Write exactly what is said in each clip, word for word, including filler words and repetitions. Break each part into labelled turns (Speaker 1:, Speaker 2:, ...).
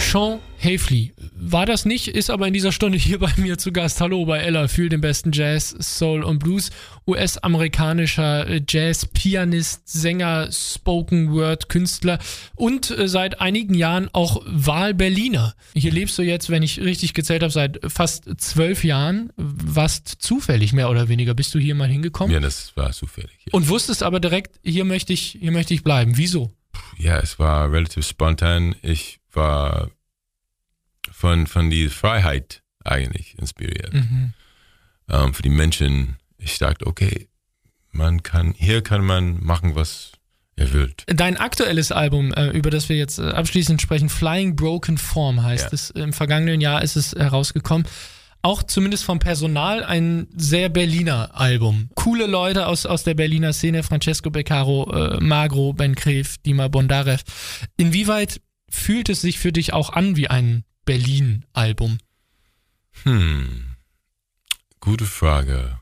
Speaker 1: Sean Haefley war das nicht, ist aber in dieser Stunde hier bei mir zu Gast. Hallo bei Ella, fühl den besten Jazz, Soul und Blues. U S-amerikanischer Jazz-Pianist, Sänger, Spoken-Word-Künstler und seit einigen Jahren auch Wahlberliner. Hier lebst du jetzt, wenn ich richtig gezählt habe, seit fast zwölf Jahren. Warst zufällig mehr oder weniger, bist du hier mal hingekommen?
Speaker 2: Ja, das war zufällig. Ja.
Speaker 1: Und wusstest aber direkt, hier möchte ich, hier möchte ich bleiben. Wieso?
Speaker 2: Ja, es war relativ spontan. Ich war von, von die Freiheit eigentlich inspiriert.
Speaker 1: Mhm.
Speaker 2: Um, für die Menschen, ich dachte, okay, man kann, hier kann man machen, was er will.
Speaker 1: Dein aktuelles Album, über das wir jetzt abschließend sprechen, Flying Broken Form heißt
Speaker 2: ja.
Speaker 1: es. Im vergangenen Jahr ist es herausgekommen. Auch zumindest vom Personal ein sehr Berliner Album. Coole Leute aus, aus der Berliner Szene, Francesco Beccaro, äh, Magro, Ben Kreef, Dima Bondarev. Inwieweit fühlt es sich für dich auch an wie ein Berlin-Album?
Speaker 2: Hm, gute Frage.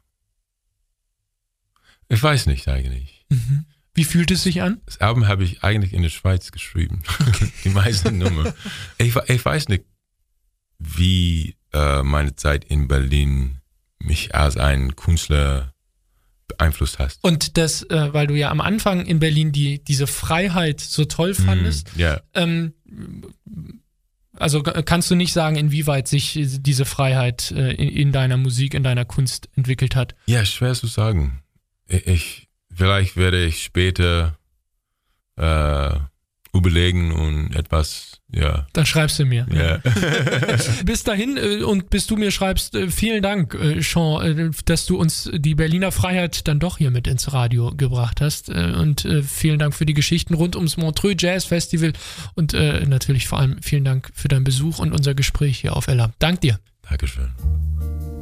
Speaker 2: Ich weiß nicht eigentlich.
Speaker 1: Mhm. Wie fühlt es sich an?
Speaker 2: Das Album habe ich eigentlich in der Schweiz geschrieben. Okay. Die meisten Nummern. Ich, ich weiß nicht, wie äh, meine Zeit in Berlin mich als ein Künstler beeinflusst hat.
Speaker 1: Und das, äh, weil du ja am Anfang in Berlin die, diese Freiheit so toll fandest,
Speaker 2: mm, yeah.
Speaker 1: ähm, also kannst du nicht sagen, inwieweit sich diese Freiheit äh, in, in deiner Musik, in deiner Kunst entwickelt hat?
Speaker 2: Ja, schwer zu sagen. Ich, vielleicht werde ich später äh, überlegen und etwas, ja.
Speaker 1: Dann schreibst du mir.
Speaker 2: Ja.
Speaker 1: Bis dahin äh, und bis du mir schreibst, äh, vielen Dank, äh, Sean, äh, dass du uns die Berliner Freiheit dann doch hier mit ins Radio gebracht hast äh, und äh, vielen Dank für die Geschichten rund ums Montreux Jazz Festival und äh, natürlich vor allem vielen Dank für deinen Besuch und unser Gespräch hier auf Ella. Dank dir.
Speaker 2: Dankeschön.